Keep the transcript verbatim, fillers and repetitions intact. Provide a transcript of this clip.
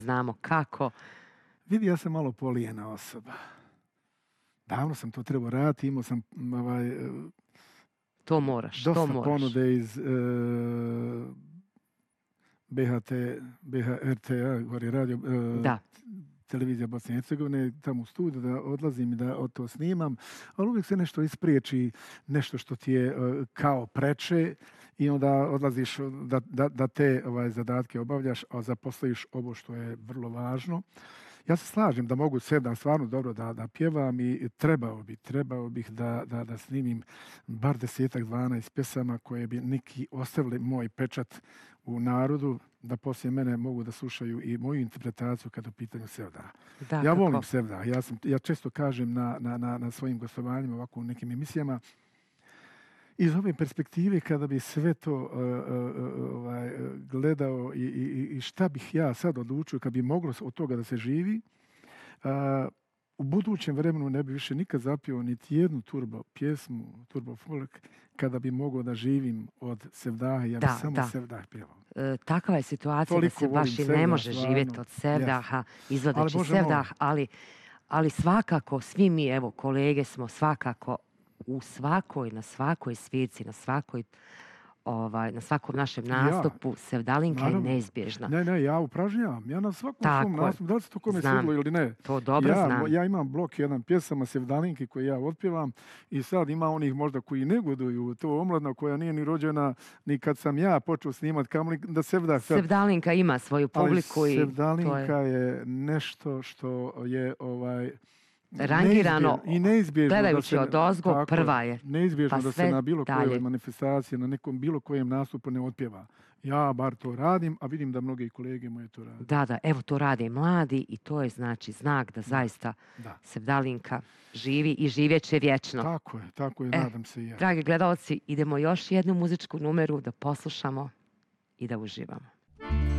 znamo kako. Vidi, ja sam malo polijena osoba. Davno sam to trebao raditi, imao sam ovaj, to moraš, dosta to moraš. ponude iz uh, B H T, B H R T A, gori radio, uh, da. televizija Bosne i Hercegovine, tamo u studiju da odlazim i da od to snimam, ali uvijek se nešto ispriječi, nešto što ti je uh, kao preče i onda odlaziš da, da, da te ovaj, zadatke obavljaš, a zaposliš ovo što je vrlo važno. Ja se slažem da mogu sedam stvarno dobro da, da pjevam i trebao bi, trebao bih da, da, da snimim bar desetak, dvanaest pjesama koje bi neki ostavili moj pečat u narodu, da poslije mene mogu da slušaju i moju interpretaciju kada u pitanju sevdaha. Da, ja kako? volim sevdah. Ja, sam, ja često kažem na, na, na, na svojim gostovanjima ovako u nekim emisijama, iz ove perspektive kada bi sve to uh, uh, ovaj, gledao i, i, i šta bih ja sad odlučio kad bi moglo od toga da se živi, uh, u budućem vremenu ne bi više nikad zapio niti jednu turbo pjesmu, turbo folk, kada bi mogao da živim od sevdaha, ja bi da, samo da. sevdah pjevao. E, takva je situacija Toliko da se baš i ne može stvarno. živjeti od sevdaha, yes. izvodeći ali sevdah, ali, ali svakako, svi mi, evo, kolege smo svakako u svakoj, na svakoj svirci, na svakoj, ovaj, na svakom našem nastupu, ja, sevdalinka je neizbježna. Ne, ne, ja upražnjavam. Ja na svakom Tako svom nastupu, da li se to kome svidlo ili ne. To dobro ja, znam. Ja imam blok jedan pjesama sevdalinke koje ja otpjevam i sad ima onih možda koji negoduju. To omladna koja nije ni rođena ni kad sam ja počeo snimat kamoli da sevdah sad... Sevdalinka ima svoju publiku. Ali i sevdalinka je... je nešto što je ovaj... rangirano, i neizbježno gledajući da se, od ozgo, prva je. Neizbježno pa da se na bilo dalje. kojoj manifestaciji, na nekom bilo kojem nastupu ne otpjeva. Ja bar to radim, a vidim da mnogi kolege moje to rade. Da, da, evo to rade mladi i to je znači znak da zaista da. sevdalinka živi i živjeće vječno. Tako je, tako je, e, nadam se i ja. Dragi gledalci, idemo još jednu muzičku numeru da poslušamo i da uživamo.